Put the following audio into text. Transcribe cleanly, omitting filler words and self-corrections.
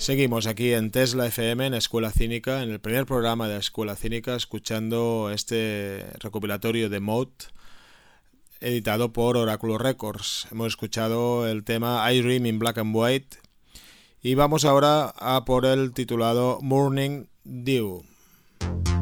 Seguimos aquí en Tesla FM, en Escuela Cínica, en el primer programa de Escuela Cínica, escuchando este recopilatorio de Mode, editado por Oráculo Records. Hemos escuchado el tema I Dream in Black and White y vamos ahora a por el titulado Morning Dew.